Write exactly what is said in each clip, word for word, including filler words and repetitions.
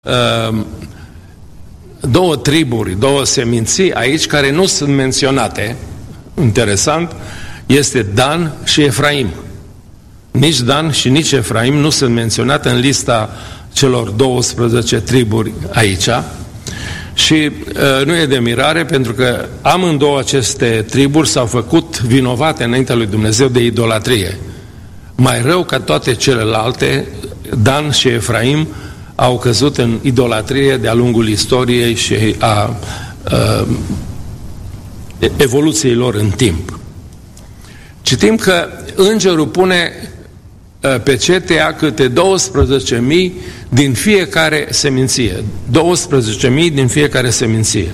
două triburi, două seminții aici care nu sunt menționate. Interesant, este Dan și Efraim. Nici Dan și nici Efraim nu sunt menționate în lista celor douăsprezece triburi aici. Și uh, nu e de mirare, pentru că amândouă aceste triburi s-au făcut vinovate înaintea lui Dumnezeu de idolatrie. Mai rău ca toate celelalte, Dan și Efraim au căzut în idolatrie de-a lungul istoriei și a uh, evoluției lor în timp. Citim că îngerul pune uh, pe cetea câte douăsprezece mii din fiecare seminție. douăsprezece mii din fiecare seminție.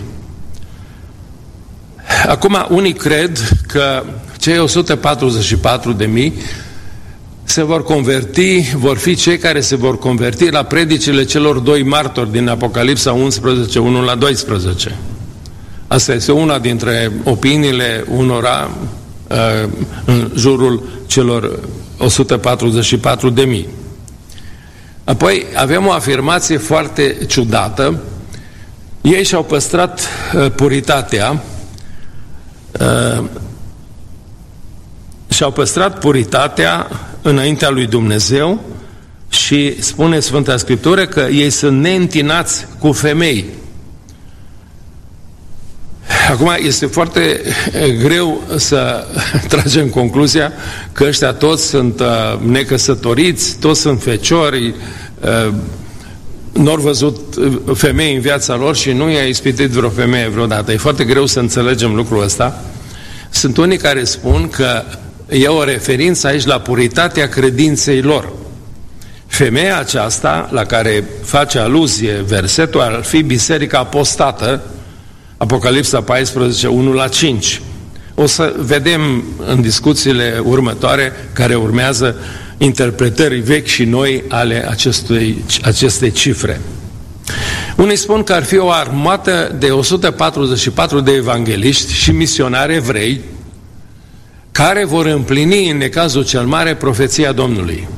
Acum, unii cred că cei o sută patruzeci și patru de mii se vor converti, vor fi cei care se vor converti la predicile celor doi martori din Apocalipsa unsprezece, unu la doisprezece. Asta este una dintre opiniile unora uh, în jurul celor o sută patruzeci și patru de mii. Apoi avem o afirmație foarte ciudată. Ei și-au păstrat uh, puritatea uh, și-au păstrat puritatea înaintea lui Dumnezeu și spune Sfânta Scriptură că ei sunt neîntinați cu femei. Acum este foarte greu să tragem concluzia că ăștia toți sunt uh, necăsătoriți, toți sunt feciori, uh, n-au văzut femei în viața lor și nu i-a ispitit vreo femeie vreodată. E foarte greu să înțelegem lucrul ăsta. Sunt unii care spun că e o referință aici la puritatea credinței lor. Femeia aceasta, la care face aluzie versetul, ar fi biserica apostată, Apocalipsa paisprezece, unu la cinci. O să vedem în discuțiile următoare, care urmează, interpretări vechi și noi ale acestui, acestei cifre. Unii spun că ar fi o armată de o sută patruzeci și patru de evangeliști și misionari evrei care vor împlini în necazul cel mare profeția Domnului.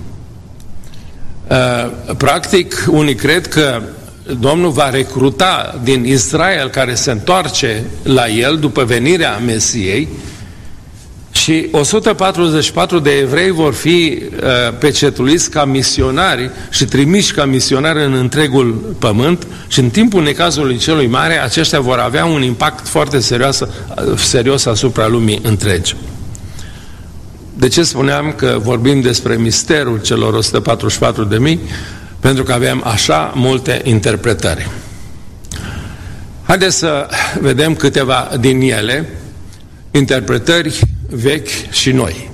Practic, unii cred că Domnul va recruta din Israel, care se întoarce la el după venirea Mesiei, și o sută patruzeci și patru de evrei vor fi uh, pecetuiți ca misionari și trimiși ca misionari în întregul pământ, și în timpul necazului celui mare aceștia vor avea un impact foarte serios, serios asupra lumii întregi. De ce spuneam că vorbim despre misterul celor o sută patruzeci și patru de mii? Pentru că avem așa multe interpretări. Haideți să vedem câteva din ele, interpretări vechi și noi.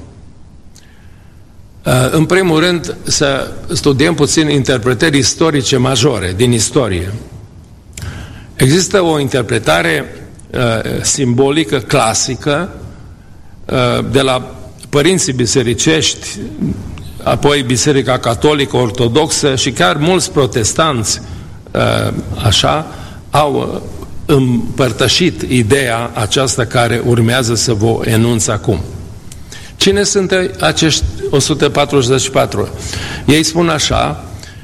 În primul rând, să studiem puțin interpretări istorice majore, din istorie. Există o interpretare uh, simbolică, clasică, uh, de la părinții bisericești, apoi Biserica Catolică, Ortodoxă și chiar mulți protestanți, așa, au împărtășit ideea aceasta care urmează să vă enunț acum. Cine sunt acești o sută patruzeci și patru? Ei spun așa,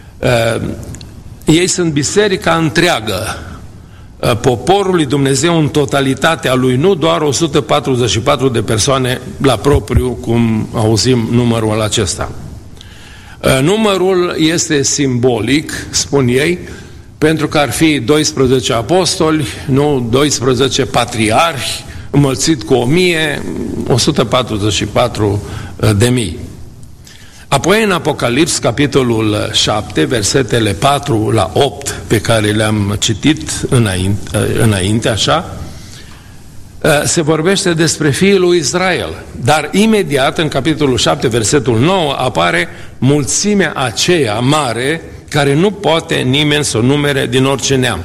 ei sunt biserica întreagă, poporul lui Dumnezeu în totalitatea lui, nu doar o sută patruzeci și patru de persoane la propriu, cum auzim numărul acesta. Numărul este simbolic, spun ei, pentru că ar fi doisprezece apostoli, nu doisprezece patriarhi, înmulțit cu o mie, o sută patruzeci și patru de mii. Apoi în Apocalips, capitolul șapte, versetele patru la opt, pe care le-am citit înainte, înainte așa, se vorbește despre fiul lui Israel. Dar imediat, în capitolul șapte, versetul nouă, apare mulțimea aceea mare, care nu poate nimeni să o numere din orice neam.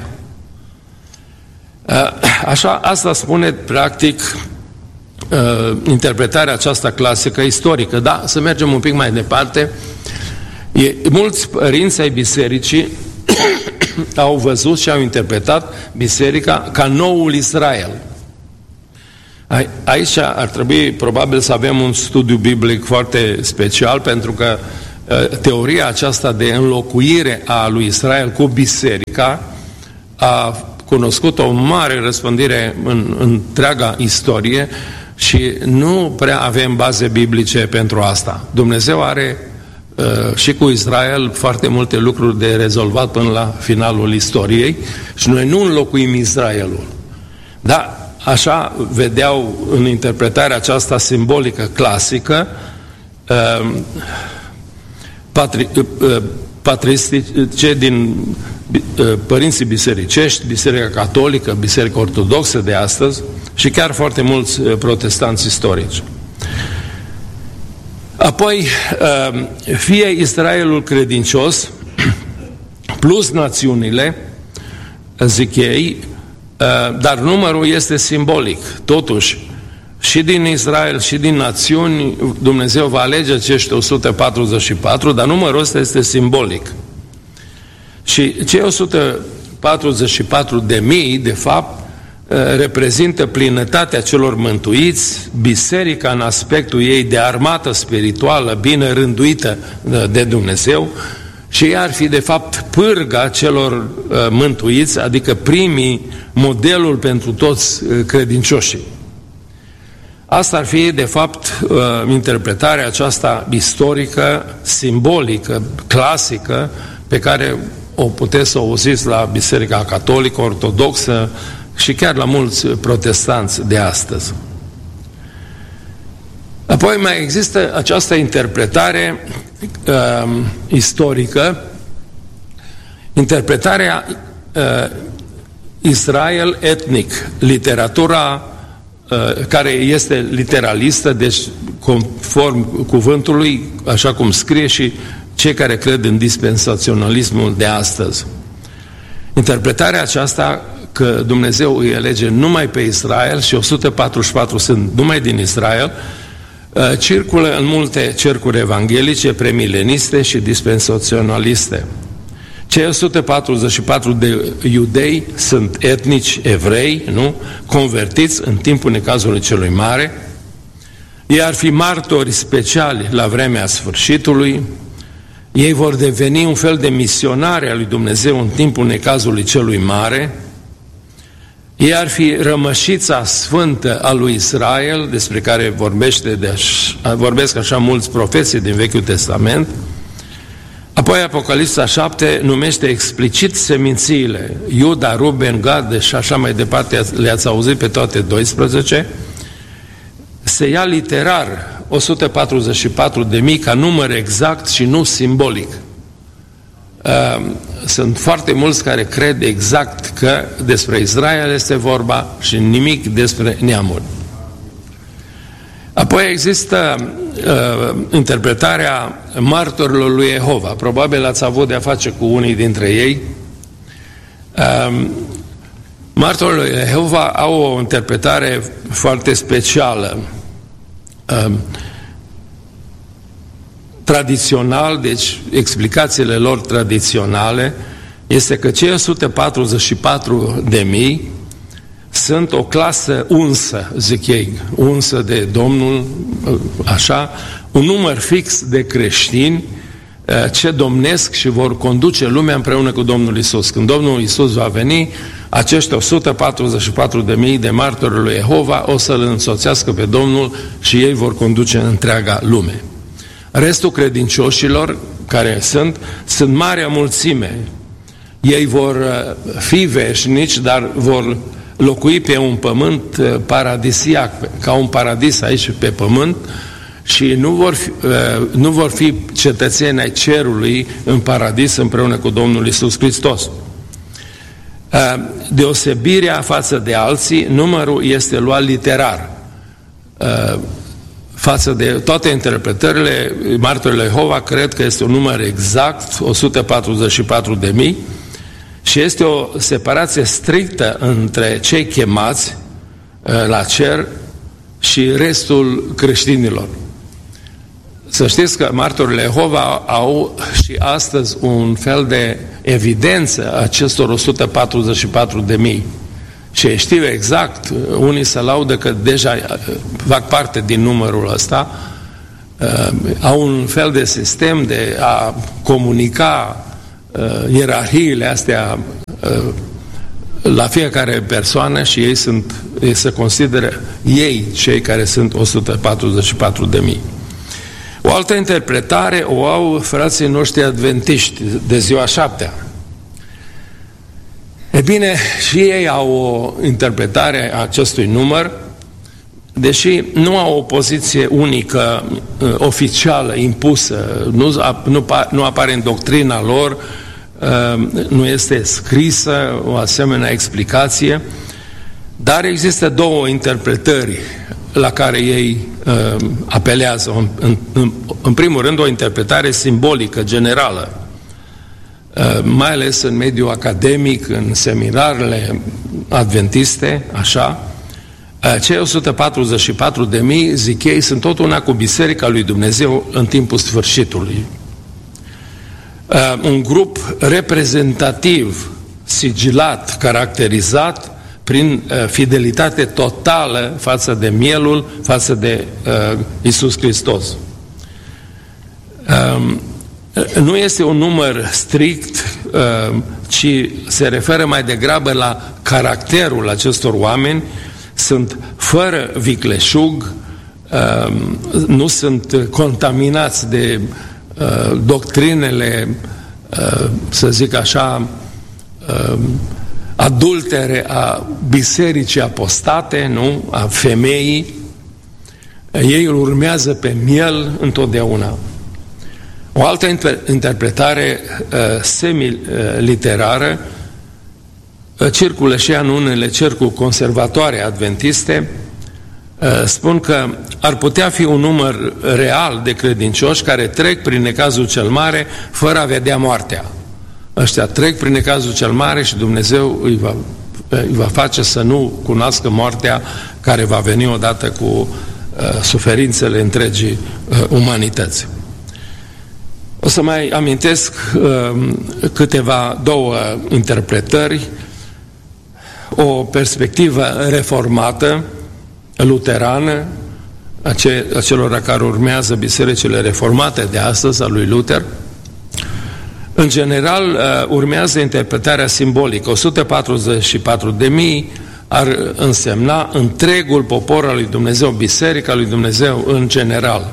Așa, asta spune, practic, interpretarea aceasta clasică istorică. Da, să mergem un pic mai departe. E, mulți părinți ai bisericii au văzut și au interpretat biserica ca noul Israel. Aici ar trebui probabil să avem un studiu biblic foarte special, pentru că teoria aceasta de înlocuire a lui Israel cu biserica a cunoscut o mare răspândire în, în întreaga istorie și nu prea avem baze biblice pentru asta. Dumnezeu are uh, și cu Israel foarte multe lucruri de rezolvat până la finalul istoriei și noi nu înlocuim Israelul. Da, așa vedeau în interpretarea aceasta simbolică clasică uh, patri, uh, patristice din uh, părinții bisericești, Biserica Catolică, Biserica Ortodoxă de astăzi și chiar foarte mulți uh, protestanți istorici. Apoi, uh, fie Israelul credincios plus națiunile, zic ei, uh, dar numărul este simbolic. Totuși, și din Israel și din națiuni Dumnezeu va alege acești o sută patruzeci și patru, dar numărul ăsta este simbolic. Și cei o sută patruzeci și patru de mii, de fapt, reprezintă plinătatea celor mântuiți, biserica în aspectul ei de armată spirituală bine rânduită de Dumnezeu, și ea ar fi de fapt pârga celor mântuiți, adică primii, modelul pentru toți credincioșii. Asta ar fi, de fapt, interpretarea aceasta istorică, simbolică, clasică, pe care o puteți să o auziți la Biserica Catolică, Ortodoxă și chiar la mulți protestanți de astăzi. Apoi mai există această interpretare uh, istorică, interpretarea uh, Israel etnic, literatura care este literalistă, deci conform cuvântului, așa cum scrie și cei care cred în dispensaționalismul de astăzi. Interpretarea aceasta că Dumnezeu îi alege numai pe Israel și o sută patruzeci și patru sunt numai din Israel, circulă în multe cercuri evanghelice, premileniste și dispensaționaliste. Cei o sută patruzeci și patru de iudei sunt etnici evrei, nu? Convertiți în timpul necazului celui mare. Ei ar fi martori speciali la vremea sfârșitului. Ei vor deveni un fel de misionari al lui Dumnezeu în timpul necazului celui mare. Ei ar fi rămășița sfântă a lui Israel, despre care vorbește de așa, vorbesc așa mulți profeții din Vechiul Testament. Apoi Apocalipsa șapte numește explicit semințiile, Iuda, Ruben, Gad și așa mai departe, le-ați auzit pe toate doisprezece. Se ia literar o sută patruzeci și patru de mii ca număr exact și nu simbolic. Sunt foarte mulți care cred exact că despre Israel este vorba și nimic despre neamuri. Apoi există uh, interpretarea martorilor lui Jehova. Probabil ați avut de-a face cu unii dintre ei. Uh, martorii lui Jehova au o interpretare foarte specială. Uh, tradițional, deci explicațiile lor tradiționale, este că cei o sută patruzeci și patru de mii sunt o clasă unsă, zic ei, unsă de Domnul, așa, un număr fix de creștini ce domnesc și vor conduce lumea împreună cu Domnul Isus. Când Domnul Isus va veni, acești o sută patruzeci și patru de mii de martori lui Jehova o să-L însoțească pe Domnul și ei vor conduce întreaga lume. Restul credincioșilor care sunt, sunt marea mulțime. Ei vor fi veșnici, dar vor locui pe un pământ paradisiac, ca un paradis aici pe pământ, și nu vor fi, nu vor fi cetățeni ai cerului în paradis împreună cu Domnul Iisus Hristos. Deosebirea față de alții, numărul este luat literar. Față de toate interpretările, martorii lui Jehova cred că este un număr exact, o sută patruzeci și patru de mii, și este o separație strictă între cei chemați la cer și restul creștinilor. Să știți că martorii Jehova au și astăzi un fel de evidență a acestor o sută patruzeci și patru de mii. Și știu exact, unii se laudă că deja fac parte din numărul ăsta, uh, au un fel de sistem de a comunica uh, ierarhiile astea uh, la fiecare persoană și ei sunt, ei se consideră ei cei care sunt o sută patruzeci și patru de mii. O altă interpretare o au frații noștri adventiști de ziua șaptea. E bine, și ei au o interpretare a acestui număr, deși nu au o poziție unică, oficială, impusă, nu, nu, nu apare în doctrina lor, nu este scrisă o asemenea explicație, dar există două interpretări la care ei uh, apelează. În, în, în primul rând, o interpretare simbolică, generală, uh, mai ales în mediul academic, în seminarele adventiste, așa. Uh, cei o sută patruzeci și patru de mii, zic ei, sunt tot una cu Biserica lui Dumnezeu în timpul sfârșitului. Uh, un grup reprezentativ, sigilat, caracterizat prin uh, fidelitate totală față de mielul, față de uh, Iisus Hristos. Uh, nu este un număr strict, uh, ci se referă mai degrabă la caracterul acestor oameni. Sunt fără vicleșug, uh, nu sunt contaminați de uh, doctrinele, uh, să zic așa, uh, adultere a bisericii apostate, nu? A femeii. Ei îl urmează pe miel întotdeauna. O altă inter- interpretare uh, semi-literară uh, circulă și ea în unele cercuri conservatoare adventiste, uh, spun că ar putea fi un număr real de credincioși care trec prin necazul cel mare fără a vedea moartea. Ăștia trec prin necazul cel mare și Dumnezeu îi va, îi va face să nu cunoască moartea care va veni odată cu uh, suferințele întregii uh, umanități. O să mai amintesc uh, câteva, două interpretări. O perspectivă reformată, luterană, a, ce, a celor care urmează bisericile reformate de astăzi, a lui Luther. În general, urmează interpretarea simbolică. o sută patruzeci și patru de mii ar însemna întregul popor al lui Dumnezeu, Biserica lui Dumnezeu în general.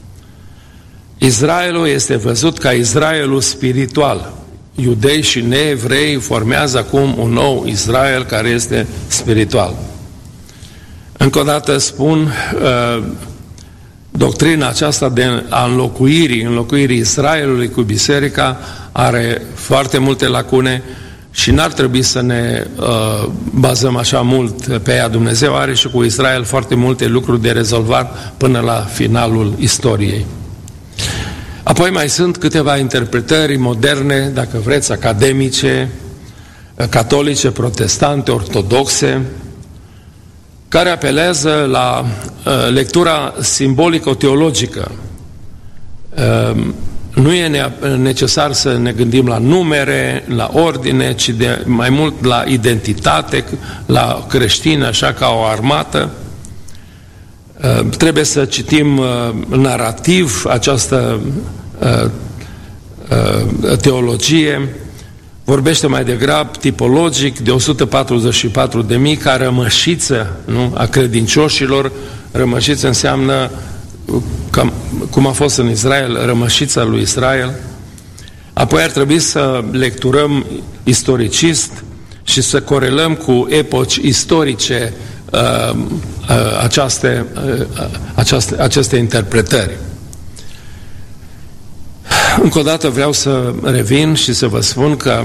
Israelul este văzut ca Israelul spiritual. Iudei și neevrei formează acum un nou Israel care este spiritual. Încă o dată spun, doctrina aceasta de a înlocuirii, înlocuirii Israelului cu Biserica are foarte multe lacune și n-ar trebui să ne uh, bazăm așa mult pe ea. Dumnezeu are și cu Israel foarte multe lucruri de rezolvat până la finalul istoriei. Apoi mai sunt câteva interpretări moderne, dacă vreți, academice, catolice, protestante, ortodoxe, care apelează la uh, lectura simbolico-teologică. Uh, nu e necesar să ne gândim la numere, la ordine, ci de mai mult la identitate, la creștină, așa ca o armată. Uh, trebuie să citim uh, narativ această uh, uh, teologie. Vorbește mai degrabă tipologic de o sută patruzeci și patru de mii ca rămășiță, nu? A credincioșilor. Rămășiță înseamnă, cam, cum a fost în Israel, rămășița lui Israel. Apoi ar trebui să lecturăm istoricist și să corelăm cu epoci istorice uh, uh, aceaste, uh, aceaste, aceste interpretări. Încă o dată vreau să revin și să vă spun că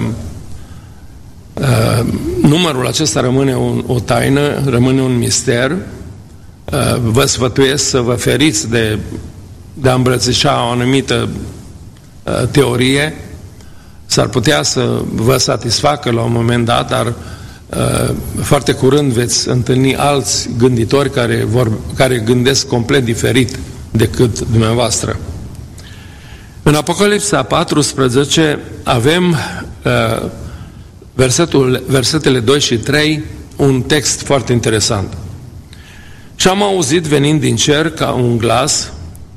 uh, numărul acesta rămâne un, o taină, rămâne un mister. Uh, vă sfătuiesc să vă feriți de, de a îmbrățișa o anumită uh, teorie. S-ar putea să vă satisfacă la un moment dat, dar uh, foarte curând veți întâlni alți gânditori care, vor, care gândesc complet diferit decât dumneavoastră. În Apocalipsa paisprezece avem uh, versetul, versetele doi și trei, un text foarte interesant. Și am auzit venind din cer ca un glas,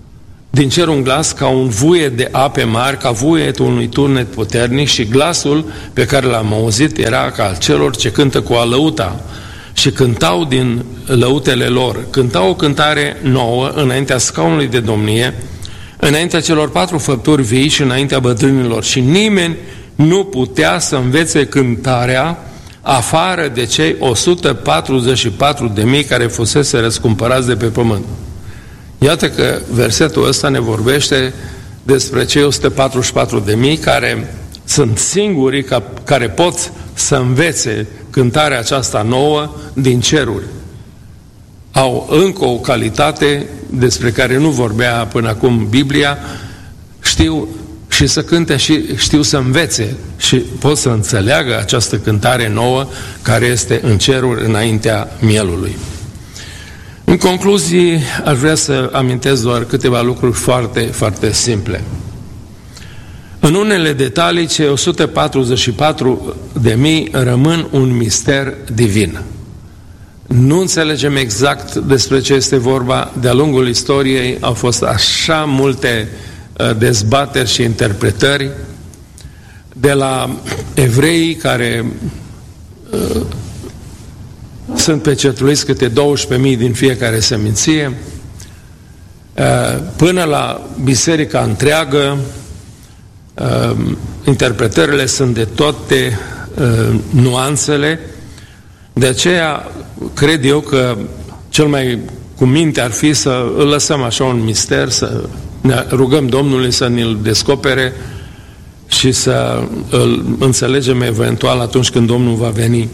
din cer un glas ca un vuiet de ape mari, ca vuietul unui turnet puternic, și glasul pe care l-am auzit era ca al celor ce cântă cu alăuta și cântau din lăutele lor. Cântau o cântare nouă înaintea scaunului de domnie, înaintea celor patru făpturi vii și înaintea bătrânilor, și nimeni nu putea să învețe cântarea afară de cei o sută patruzeci și patru de mii care fusese răscumpărați de pe pământ. Iată că versetul ăsta ne vorbește despre cei o sută patruzeci și patru de mii care sunt singurii ca, care pot să învețe cântarea aceasta nouă din ceruri. Au încă o calitate despre care nu vorbea până acum Biblia, știu și să cânte și știu să învețe și pot să înțeleagă această cântare nouă care este în ceruri înaintea mielului. În concluzie, aș vrea să amintesc doar câteva lucruri foarte, foarte simple. În unele detalii, cei o sută patruzeci și patru de mii rămân un mister divin. Nu înțelegem exact despre ce este vorba. De-a lungul istoriei au fost așa multe dezbateri și interpretări, de la evreii care uh, sunt pecetluiți câte douăsprezece mii din fiecare seminție, uh, până la biserica întreagă. Uh, interpretările sunt de toate uh, nuanțele. De aceea cred eu că cel mai cu minte ar fi să îl lăsăm așa un mister, să ne rugăm Domnului să ne-l descopere și să îl înțelegem eventual atunci când Domnul va veni.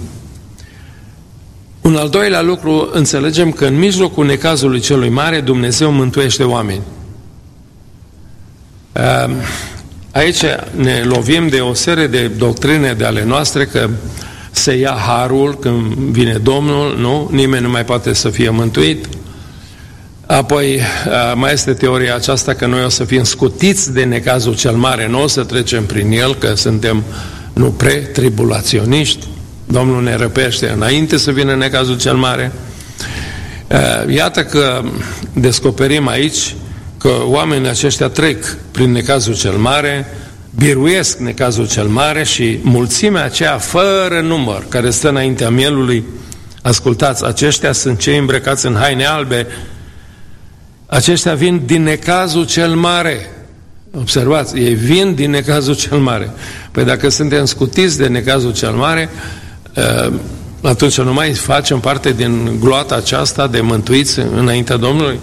Un al doilea lucru, înțelegem că în mijlocul necazului celui mare Dumnezeu mântuiește oameni. Aici ne lovim de o serie de doctrine de ale noastre că se ia harul când vine Domnul, nu? Nimeni nu mai poate să fie mântuit. Apoi mai este teoria aceasta că noi o să fim scutiți de necazul cel mare, nu o să trecem prin el, că suntem nu pre-tribulaționiști. Domnul ne răpește înainte să vină necazul cel mare. Iată că descoperim aici că oamenii aceștia trec prin necazul cel mare, biruiesc necazul cel mare și mulțimea aceea fără număr care stă înaintea mielului, ascultați, aceștia sunt cei îmbrăcați în haine albe, aceștia vin din necazul cel mare. Observați, ei vin din necazul cel mare. Păi dacă suntem scutiți de necazul cel mare, atunci nu mai facem parte din gloata aceasta de mântuiți înaintea Domnului?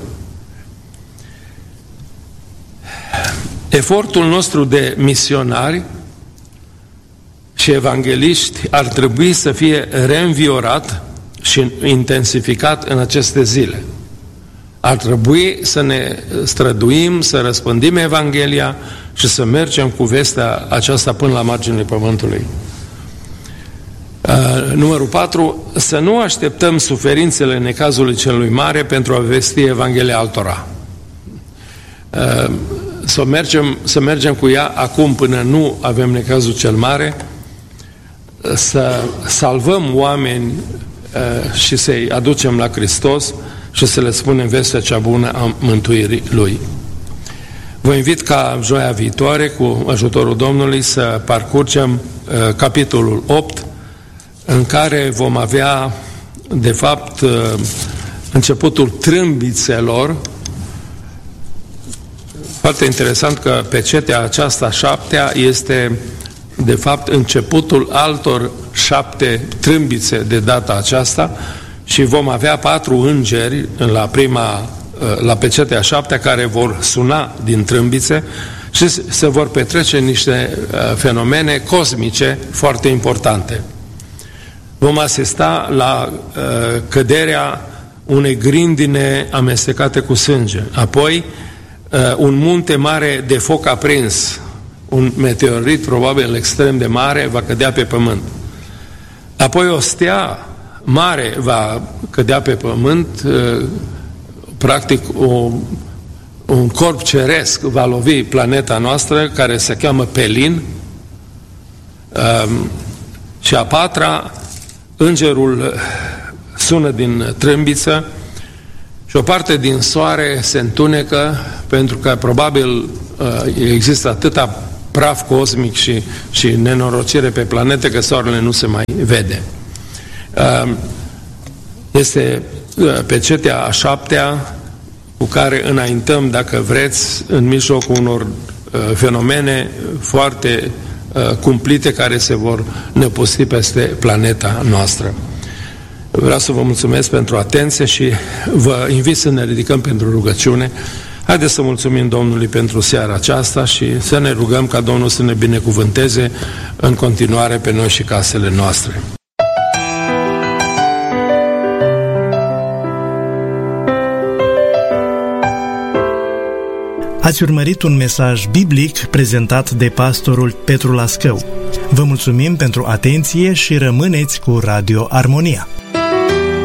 Efortul nostru de misionari și evangeliști ar trebui să fie reînviorat și intensificat în aceste zile. Ar trebui să ne străduim, să răspândim Evanghelia și să mergem cu vestea aceasta până la marginile pământului. Uh, numărul patru, să nu așteptăm suferințele necazului celui mare pentru a vesti Evanghelia altora. Uh, să, mergem, să mergem cu ea acum până nu avem necazul cel mare, să salvăm oameni uh, și să-i aducem la Hristos și să le spunem vestea cea bună a mântuirii Lui. Vă invit ca joia viitoare, cu ajutorul Domnului, să parcurgem uh, capitolul opt, în care vom avea, de fapt, uh, începutul trâmbițelor. Foarte interesant că pecetea aceasta șaptea este, de fapt, începutul altor șapte trâmbițe de data aceasta, și vom avea patru îngeri la prima, la pecetea șaptea, care vor suna din trâmbițe și se vor petrece niște fenomene cosmice foarte importante. Vom asista la căderea unei grindine amestecate cu sânge, apoi un munte mare de foc aprins, un meteorit probabil extrem de mare va cădea pe pământ, apoi o stea mare va cădea pe pământ, practic o, un corp ceresc va lovi planeta noastră, care se cheamă Pelin, și a patra, îngerul sună din trâmbiță și o parte din soare se întunecă pentru că probabil există atâta praf cosmic și, și nenorocire pe planete că soarele nu se mai vede. Este pecetea a șaptea cu care înaintăm, dacă vreți, în mijlocul unor fenomene foarte cumplite care se vor năpusti peste planeta noastră. Vreau să vă mulțumesc pentru atenție și vă invit să ne ridicăm pentru rugăciune. Haideți să mulțumim Domnului pentru seara aceasta și să ne rugăm ca Domnul să ne binecuvânteze în continuare pe noi și casele noastre. Ați urmărit un mesaj biblic prezentat de pastorul Petru Lascău. Vă mulțumim pentru atenție și rămâneți cu Radio Armonia.